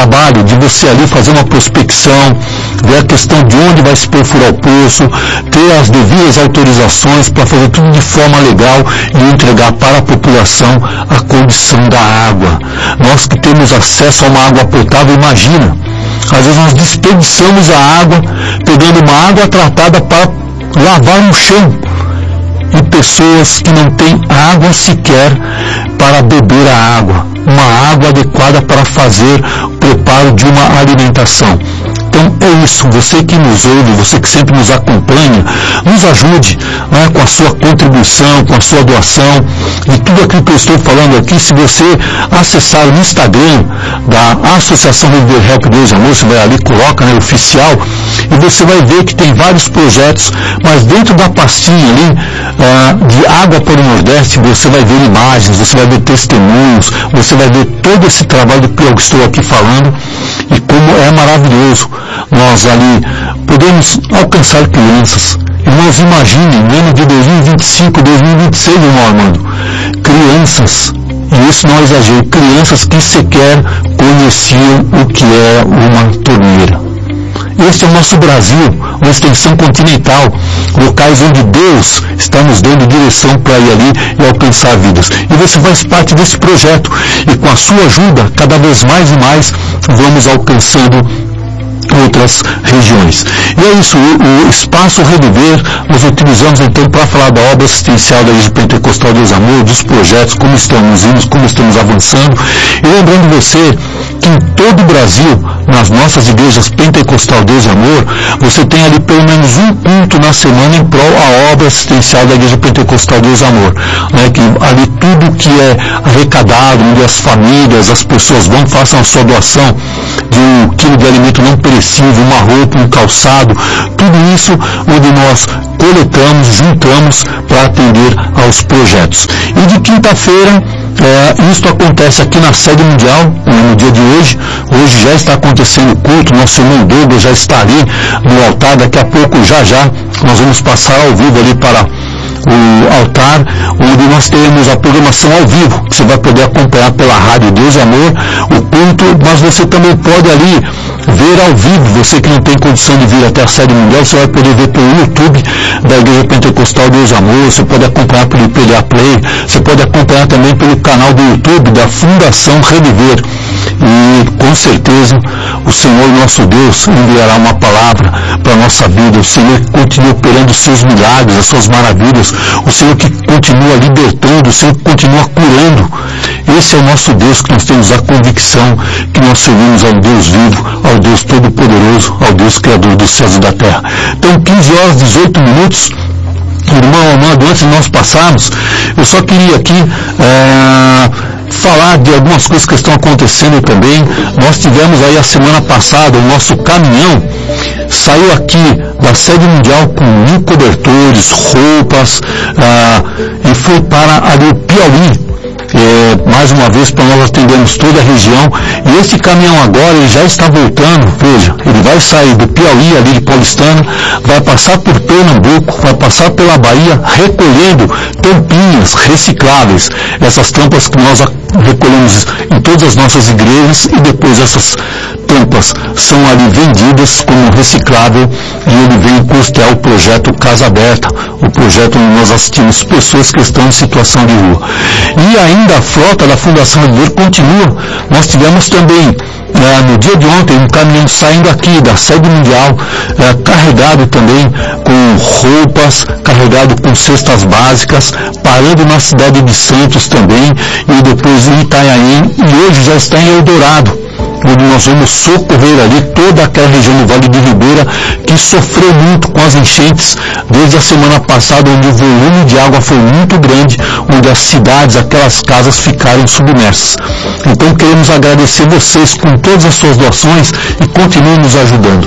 trabalho de você ali fazer uma prospecção, ver a questão de onde vai se perfurar o poço, ter as devidas autorizações para fazer tudo de forma legal e entregar para a população a condição da água. Nós que temos acesso a uma água potável, imagina, às vezes nós desperdiçamos a água, pegando uma água tratada para lavar no chão, e pessoas que não têm água sequer para beber a água, uma água adequada para fazer o preparo de uma alimentação. Então é isso, você que nos ouve, você que sempre nos acompanha, nos ajude, né, com a sua contribuição, com a sua doação, e tudo aquilo que eu estou falando aqui, se você acessar o Instagram da Associação Reviver Help Deus e Amor, você vai ali, coloca, né, oficial, e você vai ver que tem vários projetos, mas dentro da pastinha ali, de Água para o Nordeste, você vai ver imagens, você vai ver testemunhos, você vai ver todo esse trabalho que eu estou aqui falando, e como é maravilhoso nós ali podemos alcançar crianças. Irmãos, imaginem, no ano de 2025, 2026, irmão Armando, crianças, e isso não é exagero, crianças que sequer conheciam o que é uma torneira. Este é o nosso Brasil, uma extensão continental, locais onde Deus está nos dando direção para ir ali e alcançar vidas. E você faz parte desse projeto, e com a sua ajuda, cada vez mais e mais, vamos alcançando outras regiões. E é isso, o Espaço Reviver nós utilizamos então para falar da obra assistencial da Igreja Pentecostal Deus Amor, dos projetos, como estamos indo, como estamos avançando, e lembrando você que em todo o Brasil, nas nossas igrejas Pentecostal Deus Amor, você tem ali pelo menos um culto na semana em prol a obra assistencial da Igreja Pentecostal Deus Amor, né, que ali tudo que é arrecadado, onde as famílias, as pessoas vão, façam a sua doação de 1 quilo de alimento não perecível, uma roupa, um calçado, tudo isso onde nós coletamos, juntamos para atender aos projetos. E de quinta-feira, isto acontece aqui na sede mundial, no dia de hoje. Hoje já está acontecendo o culto, nosso irmão Douglas já está ali no altar, daqui a pouco já nós vamos passar ao vivo ali para o altar, onde nós teremos a programação ao vivo, que você vai poder acompanhar pela rádio Deus e Amor, o culto, mas você também pode ali ver ao vivo, você que não tem condição de vir até a sede mundial, você vai poder ver pelo YouTube da Igreja Pentecostal Deus e Amor, você pode acompanhar pelo IPDA Play, você pode acompanhar também pelo canal do YouTube da Fundação Reviver, e com certeza o Senhor nosso Deus enviará uma palavra para a nossa vida, o Senhor que continua operando os seus milagres, as suas maravilhas, o Senhor que continua libertando, o Senhor que continua curando. Esse é o nosso Deus, que nós temos a convicção que nós servimos ao Deus vivo, ao Deus Todo-Poderoso, ao Deus Criador dos céus e da terra. Então, 15 horas, 18 minutos, irmão Armando, antes de nós passarmos, eu só queria aqui falar de algumas coisas que estão acontecendo também. Nós tivemos aí a semana passada, o nosso caminhão saiu aqui da sede mundial com 1.000 cobertores, roupas, e foi para ali o Piauí. Mais uma vez para nós atendermos toda a região, e esse caminhão agora ele já está voltando, veja, ele vai sair do Piauí, ali de Paulistana, vai passar por Pernambuco, vai passar pela Bahia, recolhendo tampinhas recicláveis, essas tampas que nós recolhemos em todas as nossas igrejas, e depois essas tampas são ali vendidas como reciclável, e ele vem custear o projeto Casa Aberta, o projeto onde nós assistimos pessoas que estão em situação de rua. E ainda a frota da Fundação Reviver continua. Nós tivemos também, no dia de ontem, um caminhão saindo aqui da sede mundial, carregado também com roupas, carregado com cestas básicas, parando na cidade de Santos também, e depois em Itanhaém, e hoje já está em Eldorado, onde nós vamos socorrer ali toda aquela região do Vale de Ribeira que sofreu muito com as enchentes desde a semana passada, onde o volume de água foi muito grande, onde as cidades, aquelas casas ficaram submersas. Então queremos agradecer vocês com todas as suas doações e continuem nos ajudando.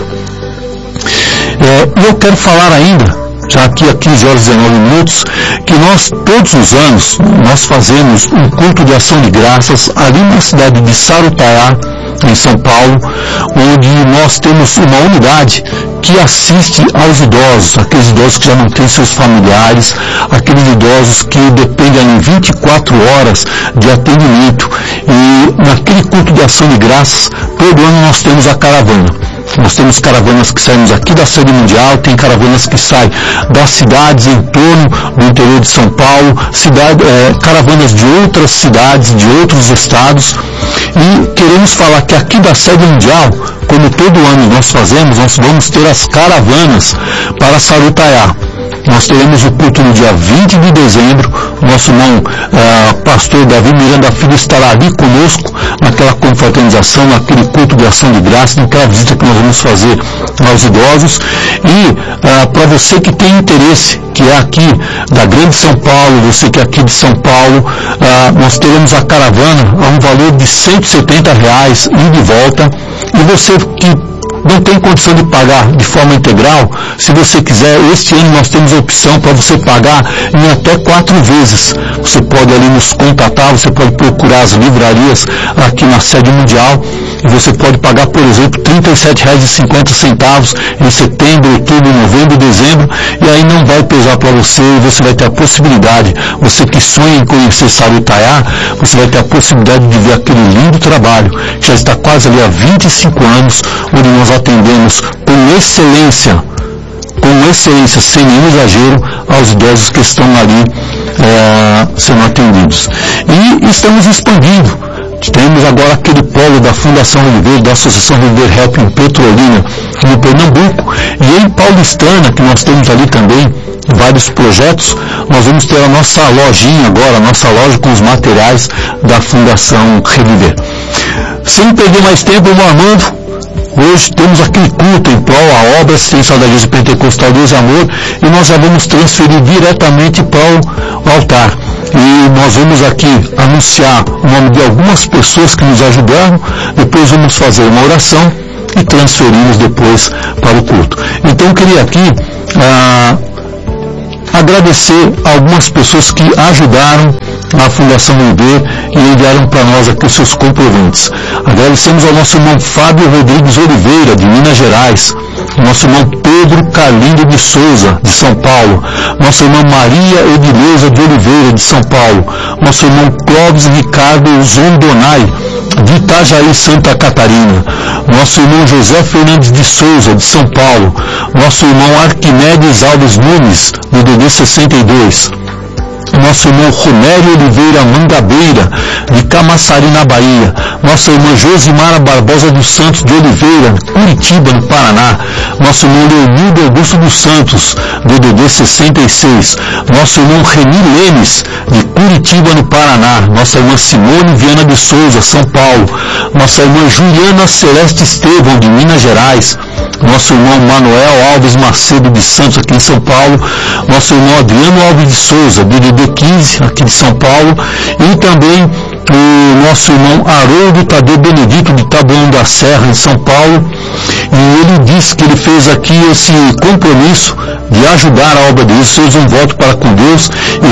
E eu quero falar ainda, já aqui a 15 horas e 19 minutos, que nós, todos os anos, nós fazemos um culto de ação de graças ali na cidade de Sarutaiá, em São Paulo, onde nós temos uma unidade que assiste aos idosos, aqueles idosos que já não têm seus familiares, aqueles idosos que dependem de 24 horas de atendimento. E naquele culto de ação de graças, todo ano nós temos a caravana. Nós temos caravanas que saímos aqui da sede mundial, tem caravanas que saem das cidades em torno do interior de São Paulo, caravanas de outras cidades, de outros estados, e queremos falar que aqui da sede mundial, como todo ano nós fazemos, nós vamos ter as caravanas para Sarutaiá. Nós teremos o culto no dia 20 de dezembro. Nosso irmão pastor Davi Miranda Filho estará ali conosco naquela confraternização, naquele culto de ação de graça, naquela visita que nós vamos fazer aos idosos. E para você que tem interesse, que é aqui da Grande São Paulo, você que é aqui de São Paulo, nós teremos a caravana a um valor de R$170 ida e volta. E você que não tem condição de pagar de forma integral, se você quiser, este ano nós temos a opção para você pagar em até 4 vezes. Você pode ali nos contatar, você pode procurar as livrarias aqui na sede mundial, e você pode pagar, por exemplo, R$37,50 em setembro, outubro, novembro, dezembro, e aí não vai pesar para você, e você vai ter a possibilidade, você que sonha em conhecer Sarutaiá, você vai ter a possibilidade de ver aquele lindo trabalho, que já está quase ali há 25 anos, onde nós atendemos com excelência, sem nenhum exagero, aos idosos que estão ali sendo atendidos. E estamos expandindo. Temos agora aquele polo da Fundação River, da Associação River Help em Petrolina, no Pernambuco, e em Paulistana, que nós temos ali também vários projetos. Nós vamos ter a nossa lojinha agora, a nossa loja com os materiais da Fundação River. Sem perder mais tempo, meu Armando, hoje temos aquele culto em prol à obra assistencial da Igreja Pentecostal Deus e Amor, e nós já vamos transferir diretamente para o altar. E nós vamos aqui anunciar o nome de algumas pessoas que nos ajudaram, depois vamos fazer uma oração e transferimos depois para o culto. Então eu queria aqui agradecer a algumas pessoas que ajudaram a Fundação UB e enviaram para nós aqui os seus comprovantes. Agradecemos ao nosso irmão Fábio Rodrigues Oliveira, de Minas Gerais, nosso irmão Pedro Carlindo de Souza, de São Paulo, nossa irmã Maria Edileuza de Oliveira, de São Paulo, nosso irmão Clóvis Ricardo Zondonai, de Itajaí, Santa Catarina, nosso irmão José Fernandes de Souza, de São Paulo, nosso irmão Arquimedes Alves Nunes, do DD 62, nosso irmão Romério Oliveira Mangabeira, de Camaçari, na Bahia, nossa irmã Josimara Barbosa dos Santos de Oliveira, Curitiba, no Paraná, nosso irmão Leonildo Augusto dos Santos, do DD 66, nosso irmão Reni Lemes, de Curitiba, no Paraná, nossa irmã Simone Viana de Souza, São Paulo, nossa irmã Juliana Celeste Estevão, de Minas Gerais, nosso irmão Manuel Alves Macedo de Santos, aqui em São Paulo, nosso irmão Adriano Alves de Souza, do DD 15, aqui de São Paulo, e também o nosso irmão Haroldo Tadeu Benedito, de Taboão da Serra, em São Paulo, e ele disse que ele fez aqui esse compromisso de ajudar a obra de Deus, fez um voto para com Deus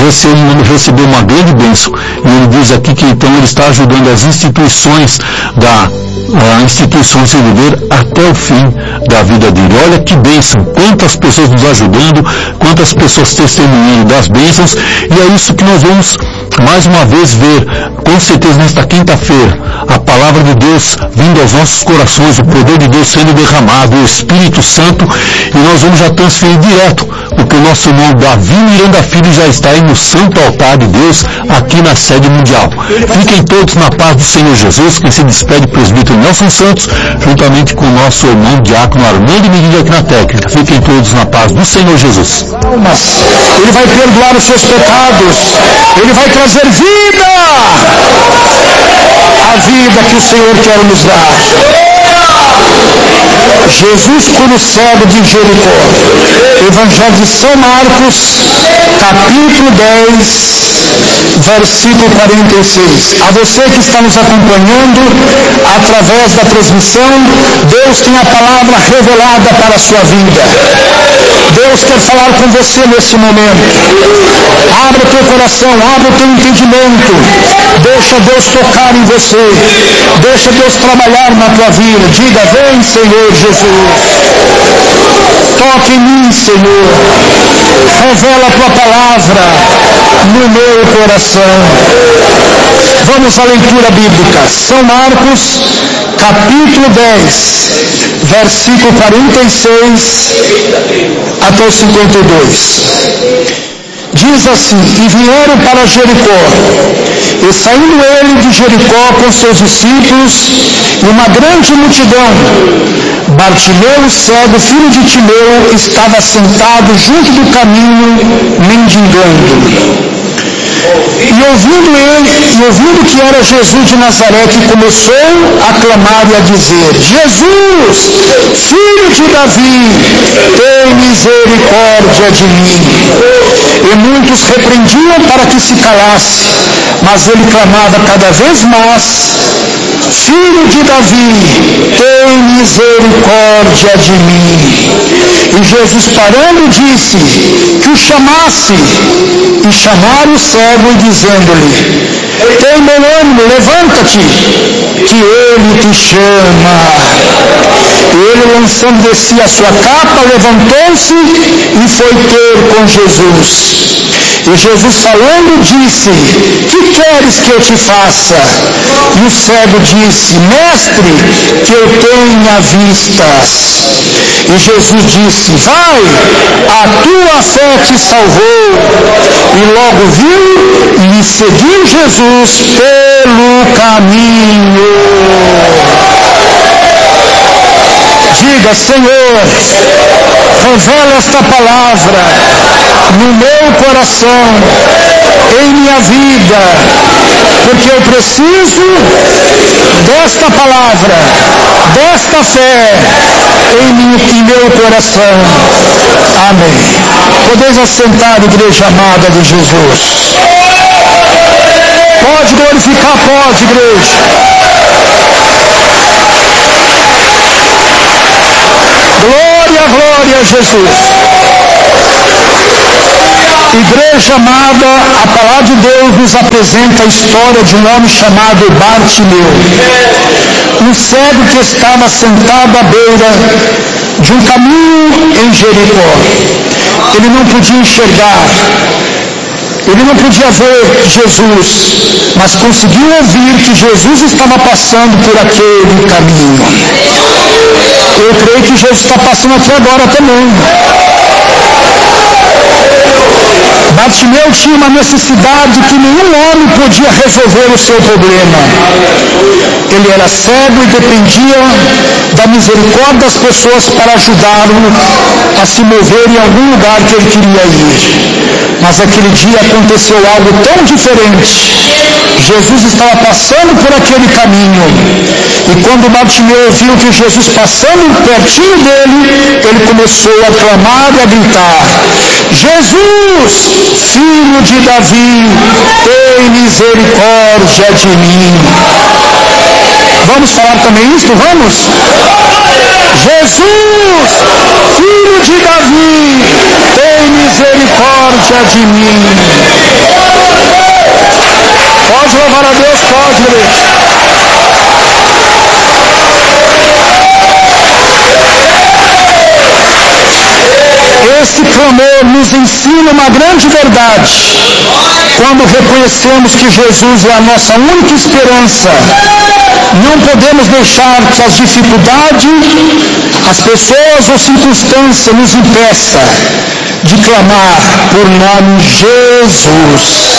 e recebeu uma grande bênção. E ele diz aqui que então ele está ajudando as instituições instituições de viver até o fim da vida dele. Olha que bênção, quantas pessoas nos ajudando, quantas pessoas testemunhando das bênçãos, e é isso que nós vamos mais uma vez ver, com certeza nesta quinta-feira, a palavra de Deus vindo aos nossos corações, o poder de Deus sendo derramado, o Espírito Santo, e nós vamos já transferir direto, porque o nosso irmão Davi Miranda Filho já está aí no santo altar de Deus, aqui na sede mundial. Fiquem todos na paz do Senhor Jesus. Quem se despede, presbítero Nelson Santos, juntamente com o nosso irmão diácono Armando Medina aqui na técnica. Fiquem todos na paz do Senhor Jesus. Ele vai perdoar os seus pecados, Ele vai trazer vida, a vida que o Senhor quer nos dar. Jesus cura o cego de Jericó. Evangelho de São Marcos, capítulo 10, versículo 46. A você que está nos acompanhando através da transmissão, Deus tem a palavra revelada para a sua vida. Deus quer falar com você nesse momento. Abra o teu coração, abra o teu entendimento. Deixa Deus tocar em você. Deixa Deus trabalhar na tua vida. Diga: vem, Senhor Jesus. Toque em mim, Senhor. Revela a tua palavra no meu coração. Vamos à leitura bíblica. São Marcos, capítulo 10, versículo 46 até o 52. Diz assim: e vieram para Jericó, e saindo ele de Jericó com seus discípulos e uma grande multidão, Bartimeu, cego, filho de Timeu, estava sentado junto do caminho, mendigando. E ouvindo que era Jesus de Nazaré, que começou a clamar e a dizer: Jesus, filho de Davi, tem misericórdia de mim. E muitos repreendiam para que se calasse, mas ele clamava cada vez mais: Filho de Davi, tem misericórdia de mim. E Jesus, parando, disse que o chamasse. E chamaram o cego e dizendo-lhe: tem bom ânimo, levanta-te, que ele te chama. E ele, lançando de si a sua capa, levantou-se e foi ter com Jesus. E Jesus, falando, disse: que queres que eu te faça? E o cego disse: Mestre, que eu tenha vistas. E Jesus disse: vai, a tua fé te salvou. E logo viu e seguiu Jesus pelo caminho. Diga: Senhor, revela esta palavra no meu coração, em minha vida, porque eu preciso desta palavra, desta fé em meu coração. Amém. Podeis assentar, igreja amada de Jesus. Pode glorificar, pode, igreja. Glória, glória a Jesus. Igreja amada, a palavra de Deus nos apresenta a história de um homem chamado Bartimeu, um cego que estava sentado à beira de um caminho em Jericó. Ele não podia enxergar, ele não podia ver Jesus, mas conseguiu ouvir que Jesus estava passando por aquele caminho. Eu creio que Jesus está passando aqui agora também. Bartimeu tinha uma necessidade que nenhum homem podia resolver o seu problema. Ele era cego e dependia da misericórdia das pessoas para ajudá-lo a se mover em algum lugar que ele queria ir. Mas aquele dia aconteceu algo tão diferente. Jesus estava passando por aquele caminho, e quando Bartimeu viu que Jesus passando pertinho dele, ele começou a clamar e a gritar: Jesus, filho de Davi, tem misericórdia de mim. Vamos falar também isto? Vamos? Jesus, filho de Davi, tem misericórdia de mim. Pode louvar a Deus, pode, igreja. Esse clamor nos ensina uma grande verdade. Quando reconhecemos que Jesus é a nossa única esperança, não podemos deixar que as dificuldades, as pessoas ou circunstâncias nos impeçam de clamar por nome Jesus.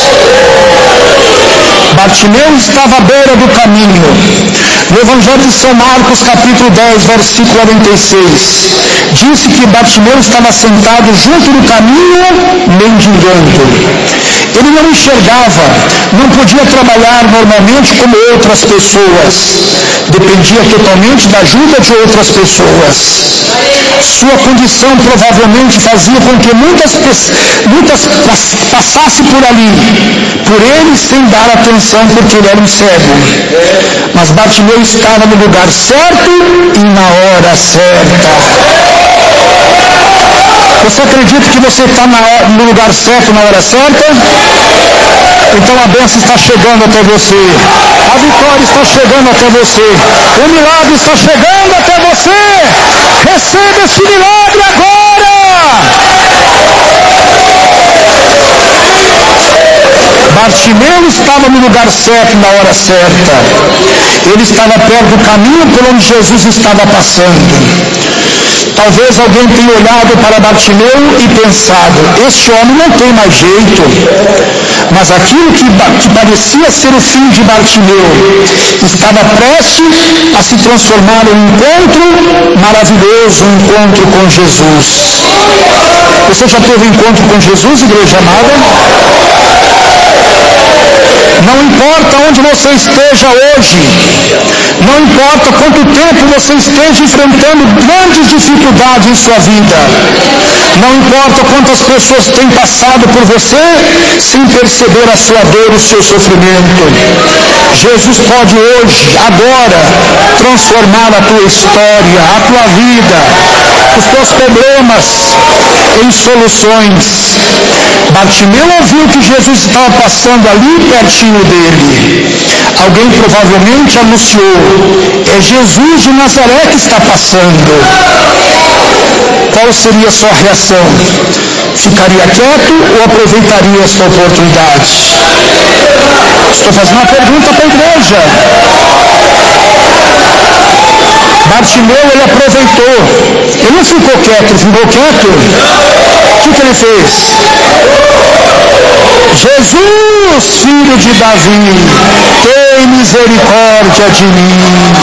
Bartimeu estava à beira do caminho. No Evangelho de São Marcos, capítulo 10, versículo 46, disse que Bartimeu estava sentado junto do caminho, mendigando. Ele não enxergava, não podia trabalhar normalmente como outras pessoas, dependia totalmente da ajuda de outras pessoas. Sua condição provavelmente fazia com que muitas passassem por ali, por ele sem dar atenção, porque ele era um cego. Mas Bartimeu estava no lugar certo e na hora certa. Você acredita que você está no lugar certo, na hora certa? Então a bênção está chegando até você. A vitória está chegando até você. O milagre está chegando até você. Receba esse milagre agora. Bartimeu estava no lugar certo, na hora certa. Ele estava perto do caminho por onde Jesus estava passando. Talvez alguém tenha olhado para Bartimeu e pensado: este homem não tem mais jeito. Mas aquilo que parecia ser o fim de Bartimeu estava prestes a se transformar em um encontro maravilhoso, um encontro com Jesus. Você já teve um encontro com Jesus, igreja amada? Não importa onde você esteja hoje, não importa quanto tempo você esteja enfrentando grandes dificuldades em sua vida, não importa quantas pessoas têm passado por você sem perceber a sua dor e o seu sofrimento, Jesus pode hoje, agora, transformar a tua história, a tua vida, os teus problemas em soluções. Bartimeu ouviu que Jesus estava passando ali pertinho dele. Alguém provavelmente anunciou: é Jesus de Nazaré que está passando. Qual seria a sua reação? Ficaria quieto ou aproveitaria esta oportunidade? Estou fazendo uma pergunta para a igreja. Bartimeu, ele aproveitou. Ele não ficou quieto, ele ficou quieto. O que ele fez? Jesus, filho de Davi, tem misericórdia de mim.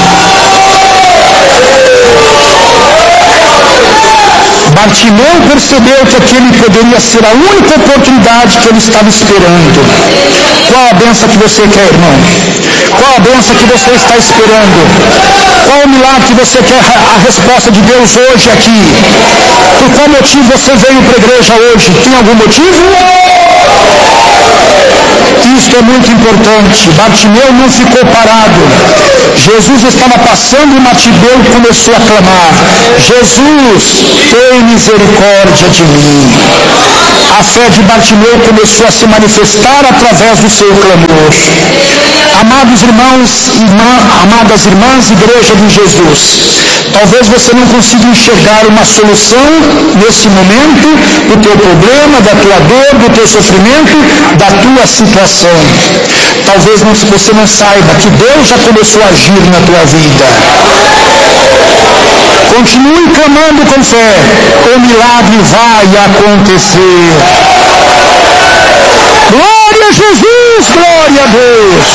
Bartimeu percebeu que aquele poderia ser a única oportunidade que ele estava esperando. Qual a bênção que você quer, irmão? Qual a bênção que você está esperando? Qual o milagre que você quer a resposta de Deus hoje aqui? Por qual motivo você veio para a igreja hoje? Tem algum motivo? Isto é muito importante. Bartimeu não ficou parado. Jesus estava passando e Bartimeu começou a clamar: Jesus, tem misericórdia de mim. A fé de Bartimeu começou a se manifestar através do seu clamor. Amados irmãos, amadas irmãs, igreja de Jesus, talvez você não consiga enxergar uma solução nesse momento do teu problema, da tua dor, do teu sofrimento, da tua situação. Talvez você não saiba que Deus já começou a agir na tua vida. Continue clamando com fé, o milagre vai acontecer. Glória a Jesus, glória a Deus.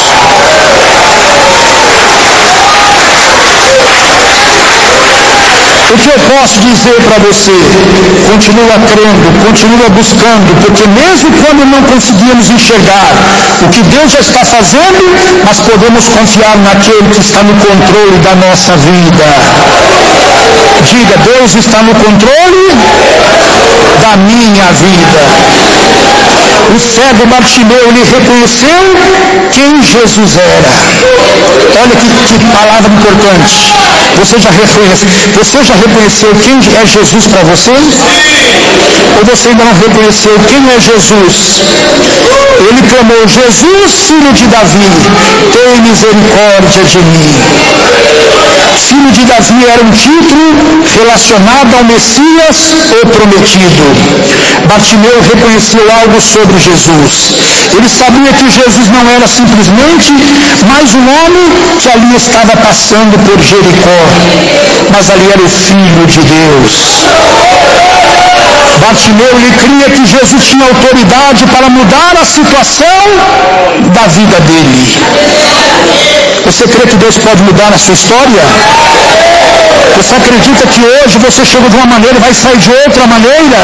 O que eu posso dizer para você? Continua crendo, continua buscando, porque mesmo quando não conseguimos enxergar o que Deus já está fazendo, nós podemos confiar naquele que está no controle da nossa vida. Diga: Deus está no controle da minha vida. O cego Bartimeu, ele reconheceu quem Jesus era. Olha que palavra importante. Você já reconheceu quem é Jesus para você? Ou você ainda não reconheceu quem é Jesus? Ele clamou: Jesus, filho de Davi, tem misericórdia de mim. Filho de Davi era um título relacionado ao Messias ou prometido. Bartimeu reconheceu algo sobre Jesus. Ele sabia que Jesus não era simplesmente mais um homem que ali estava passando por Jericó, mas ali era o Filho de Deus. Bartimeu, ele cria que Jesus tinha autoridade para mudar a situação da vida dele. Você crê que Deus pode mudar a sua história? Você acredita que hoje você chegou de uma maneira e vai sair de outra maneira?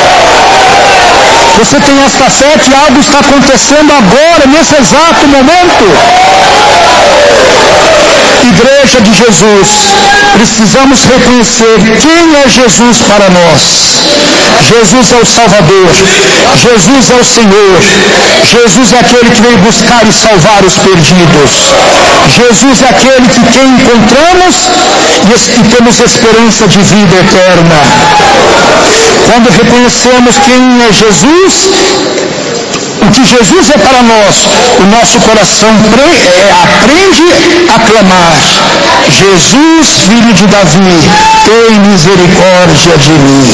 Você tem esta fé que algo está acontecendo agora, nesse exato momento? Igreja de Jesus, precisamos reconhecer quem é Jesus para nós. Jesus é o Salvador, Jesus é o Senhor, Jesus é aquele que veio buscar e salvar os perdidos, Jesus é aquele que quem encontramos e temos esperança de vida eterna. Quando reconhecemos quem é Jesus, o que Jesus é para nós, o nosso coração aprende a clamar: Jesus, filho de Davi, tem misericórdia de mim.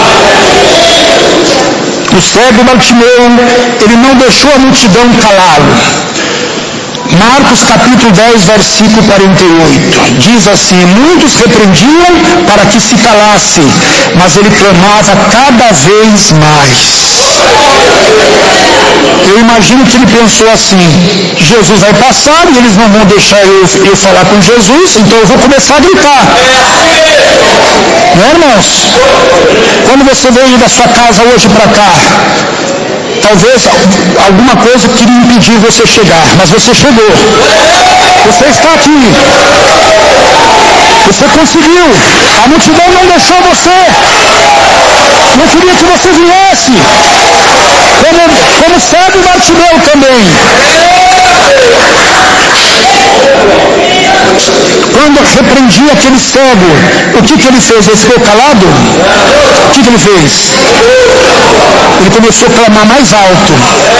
O cego Bartimeu, ele não deixou a multidão calá-lo. Marcos capítulo 10, versículo 48, diz assim: muitos repreendiam para que se calasse, mas ele clamava cada vez mais. Eu imagino que ele pensou assim: Jesus vai passar e eles não vão deixar eu falar com Jesus, então eu vou começar a gritar. Não é, irmãos? Quando você veio da sua casa hoje para cá, talvez alguma coisa queria impedir você chegar, mas você chegou. Você está aqui. Você conseguiu. A multidão não deixou você. Não queria que você viesse. Como cego Bartimeu também. Quando repreendia aquele cego, o que ele fez? Ele ficou calado? O que ele fez? Ele começou a clamar mais alto.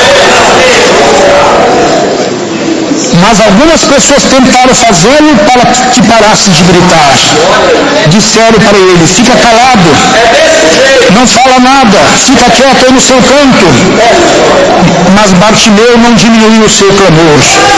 Mas algumas pessoas tentaram fazê-lo para que parasse de gritar. Disseram para ele: fica calado, não fala nada, fica quieto aí no seu canto. Mas Bartimeu não diminuiu o seu clamor.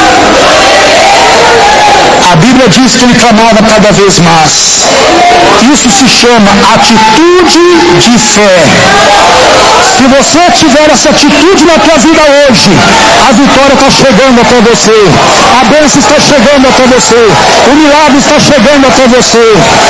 A Bíblia diz que ele clamava cada vez mais. Isso se chama atitude de fé. Se você tiver essa atitude na tua vida hoje, a vitória está chegando até você, a bênção está chegando até você, o milagre está chegando até você.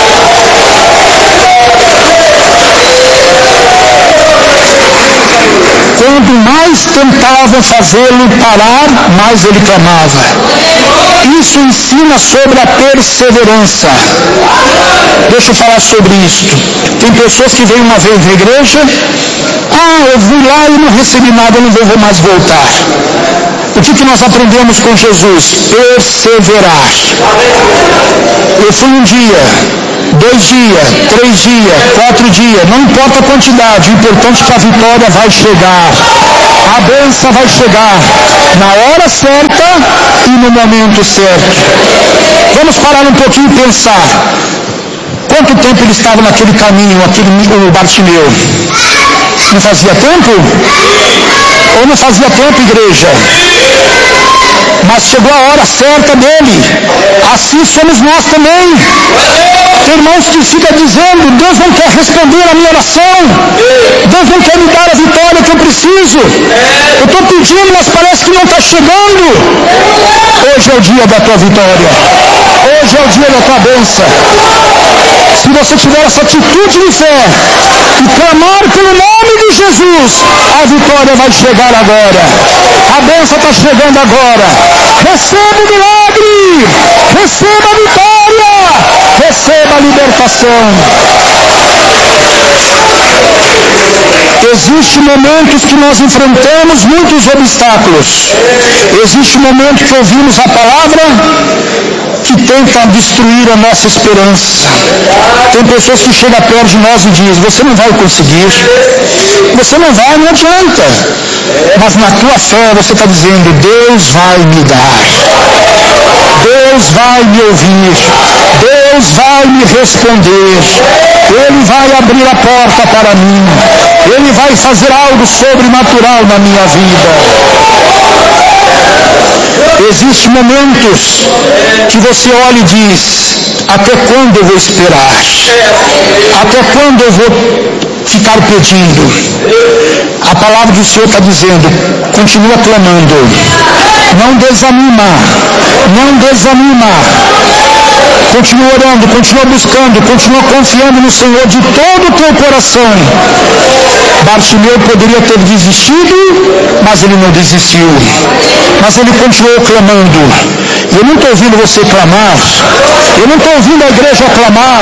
Quanto mais tentavam fazê-lo parar, mais ele clamava. Isso ensina sobre a perseverança. Deixa eu falar sobre isso. Tem pessoas que vêm uma vez na igreja: eu fui lá e não recebi nada, eu não vou mais voltar. O que nós aprendemos com Jesus? Perseverar. Eu fui um dia, 2 dias, 3 dias, 4 dias, não importa a quantidade, o importante é que a vitória vai chegar, a bênção vai chegar, na hora certa e no momento certo. Vamos parar um pouquinho e pensar. Quanto tempo ele estava naquele caminho, o Bartimeu? Não fazia tempo? Ou não fazia tempo, igreja? Mas chegou a hora certa dele. Assim somos nós também. Tem irmãos que ficam dizendo: Deus não quer responder a minha oração, Deus não quer me dar a vitória que eu preciso, eu estou pedindo, mas parece que não está chegando. Hoje é o dia da tua vitória, hoje é o dia da tua bênção. Se você tiver essa atitude de fé e clamar pelo nome de Jesus, a vitória vai chegar agora, a bênção está chegando agora. Receba o milagre, receba a vitória, receba a libertação. Existem momentos que nós enfrentamos muitos obstáculos. Existe um momento que ouvimos a palavra que tenta destruir a nossa esperança. Tem pessoas que chegam perto de nós e dizem: você não vai conseguir, você não vai, não adianta. Mas na tua fé você está dizendo: Deus vai me dar, Deus vai me ouvir, Deus vai me responder, Ele vai abrir a porta para mim, Ele vai fazer algo sobrenatural na minha vida. Existem momentos que você olha e diz: até quando eu vou esperar? Até quando eu vou ficar pedindo? A palavra do Senhor está dizendo: continua clamando, não desanima, não desanima. Continua orando, continua buscando, continua confiando no Senhor de todo o teu coração. Bartimeu poderia ter desistido, mas ele não desistiu. Mas ele continuou clamando. Eu não estou ouvindo você clamar. Eu não estou ouvindo a igreja clamar.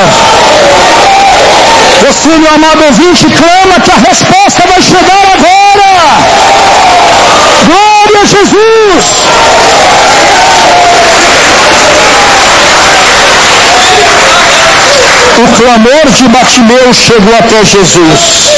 Você, meu amado ouvinte, clama que a resposta vai chegar agora. Glória a Jesus. O clamor de Bartimeu chegou até Jesus.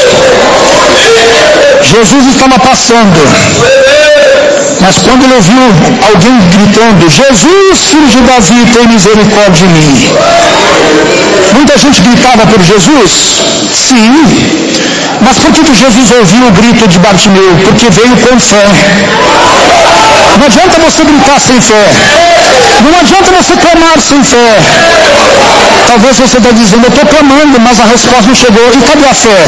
Jesus estava passando, mas quando ele ouviu alguém gritando: Jesus, filho de Davi, tem misericórdia de mim. Muita gente gritava por Jesus? Sim. Mas por que Jesus ouviu o grito de Bartimeu? Porque veio com fé. Não adianta você gritar sem fé. Não adianta você clamar sem fé. Talvez você está dizendo: eu estou clamando, mas a resposta não chegou. E cadê a fé?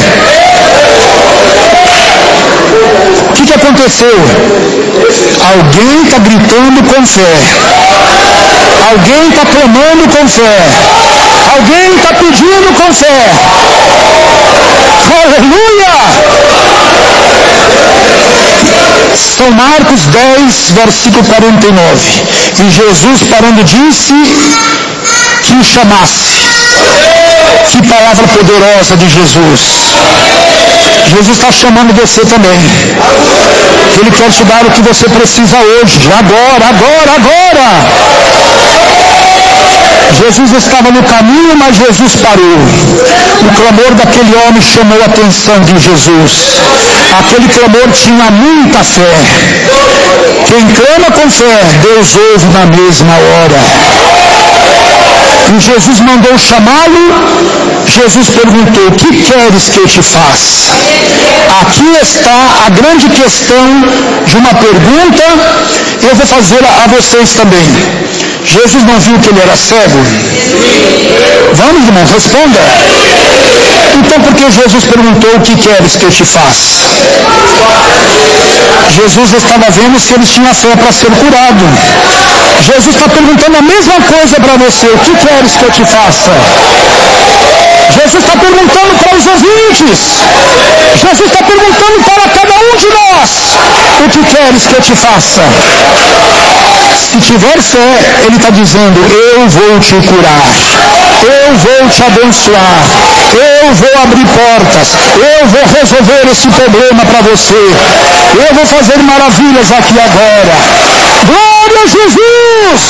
O que aconteceu? Alguém está gritando com fé. Alguém está clamando com fé. Alguém está pedindo com fé. Aleluia! São Marcos 10, versículo 49. E Jesus, parando, disse que o chamasse. Que palavra poderosa de Jesus. Jesus está chamando você também. Ele quer te dar o que você precisa hoje, agora. Jesus estava no caminho, mas Jesus parou. O clamor daquele homem chamou a atenção de Jesus. Aquele clamor tinha muita fé. Quem clama com fé, Deus ouve na mesma hora. E Jesus mandou chamá-lo. Jesus perguntou: o que queres que eu te faça? Aqui está a grande questão de uma pergunta. Eu vou fazer a vocês também. Jesus não viu que ele era cego? Vamos, irmão, responda. Então por que Jesus perguntou: o que queres que eu te faça? Jesus estava vendo se eles tinham fé para ser curado. Jesus está perguntando a mesma coisa para você: o que queres que eu te faça? Jesus está perguntando para os ouvintes. Jesus está perguntando para cada um de nós: o que queres que eu te faça? Se tiver fé, ele está dizendo: eu vou te curar, eu vou te abençoar, eu vou abrir portas, eu vou resolver esse problema para você, eu vou fazer maravilhas aqui agora. Glória a Jesus!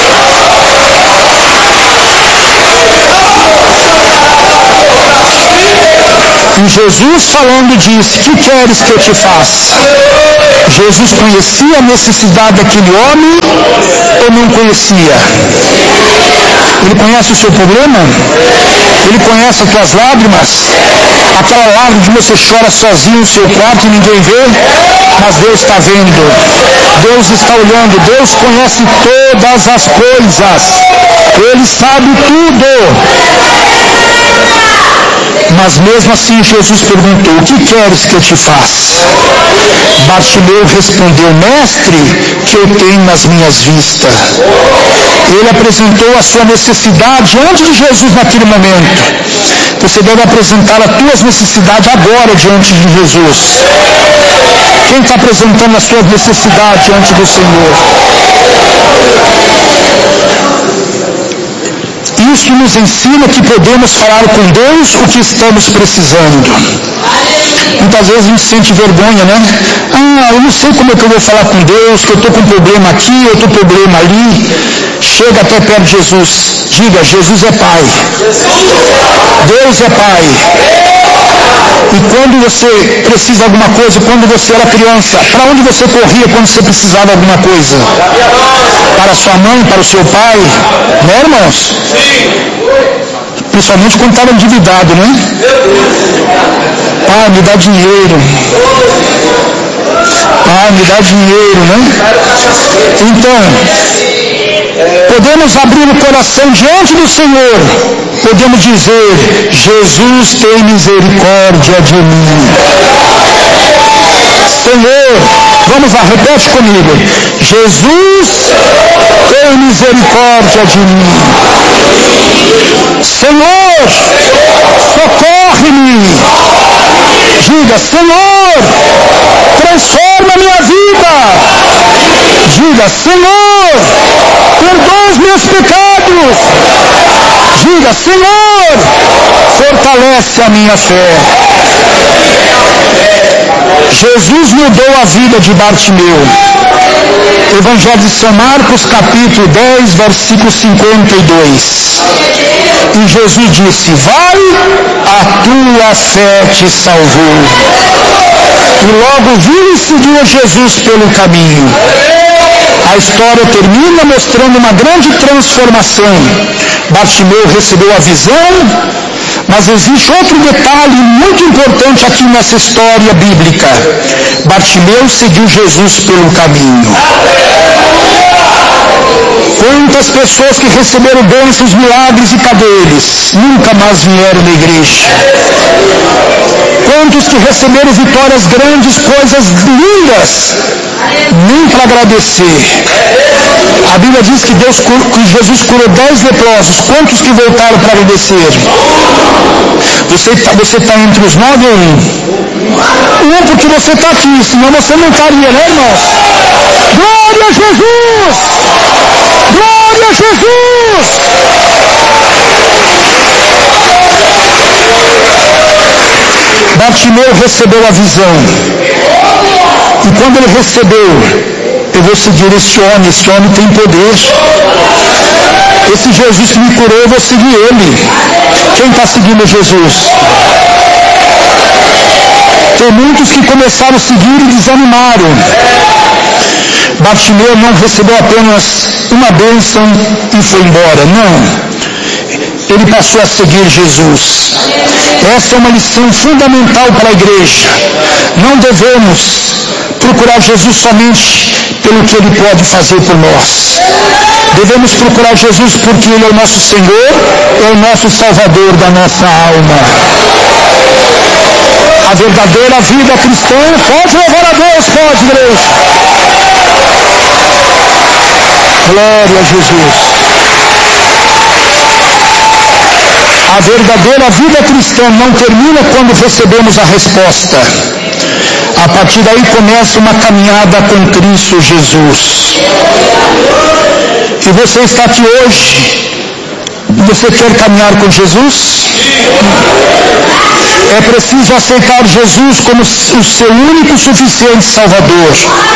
E Jesus falando disse: que queres que eu te faça? Jesus conhecia a necessidade daquele homem ou não conhecia? Ele conhece o seu problema? Ele conhece as tuas lágrimas? Aquela lágrima que você chora sozinho no seu quarto e ninguém vê? Mas Deus está vendo. Deus está olhando. Deus conhece todas as coisas. Ele sabe tudo. Mas mesmo assim Jesus perguntou: o que queres que eu te faça? Bartimeu respondeu: mestre, que eu tenho nas minhas vistas. Ele apresentou a sua necessidade diante de Jesus naquele momento. Você deve apresentar as tuas necessidades agora diante de Jesus. Quem está apresentando as suas necessidades diante do Senhor? Isso nos ensina que podemos falar com Deus o que estamos precisando. Muitas vezes a gente sente vergonha, né? Eu não sei como é que eu vou falar com Deus, que eu estou com um problema aqui, eu estou com um problema ali. Chega até perto de Jesus. Diga: Jesus é Pai. Deus é Pai. E quando você precisa de alguma coisa, quando você era criança, para onde você corria quando você precisava de alguma coisa? Para sua mãe, para o seu pai, né, irmãos? Principalmente quando estava endividado, né? Pai, me dá dinheiro. Pai, me dá dinheiro, né? Então, podemos abrir o coração diante do Senhor. Podemos dizer: Jesus, tem misericórdia de mim. Senhor, vamos lá, repete comigo: Jesus, tem misericórdia de mim. Senhor, socorre-me. Diga, Senhor, transforma a minha vida. Diga, Senhor, perdoa os meus pecados. Diga, Senhor, fortalece a minha fé. Jesus mudou a vida de Bartimeu. Evangelho de São Marcos, capítulo 10, versículo 52. E Jesus disse: vai, a tua fé te salvou. E logo viu e seguiu Jesus pelo caminho. A história termina mostrando uma grande transformação. Bartimeu recebeu a visão, mas existe outro detalhe muito importante aqui nessa história bíblica. Bartimeu seguiu Jesus pelo caminho. Quantas pessoas que receberam bênçãos, milagres e cadê eles? Nunca mais vieram na igreja. Quantos que receberam vitórias grandes, coisas lindas, nem para agradecer. A Bíblia diz que Jesus curou 10 leprosos. Quantos que voltaram para agradecer? Você está entre os 9 ou 1? Porque você está aqui, senão você não estaria, né, irmãos? Glória a Jesus! Glória a Jesus! Bartimeu recebeu a visão. E quando ele recebeu, eu vou seguir esse homem tem poder. Esse Jesus que me curou, eu vou seguir ele. Quem está seguindo Jesus? Tem muitos que começaram a seguir e desanimaram. Bartimeu não recebeu apenas uma bênção e foi embora. Não. Ele passou a seguir Jesus. Essa é uma lição fundamental para a igreja. Não devemos procurar Jesus somente pelo que Ele pode fazer por nós. Devemos procurar Jesus porque Ele é o nosso Senhor, é o nosso Salvador da nossa alma. A verdadeira vida cristã, pode louvar a Deus, pode, igreja. Glória a Jesus. A verdadeira vida cristã não termina quando recebemos a resposta. A partir daí começa uma caminhada com Cristo Jesus. E você está aqui hoje, você quer caminhar com Jesus? É preciso aceitar Jesus como o seu único e suficiente Salvador.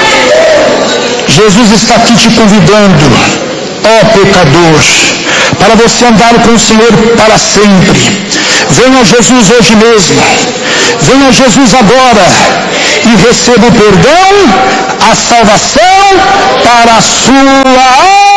Jesus está aqui te convidando, ó pecador, para você andar com o Senhor para sempre. Venha a Jesus hoje mesmo. Venha a Jesus agora e receba o perdão, a salvação para a sua alma.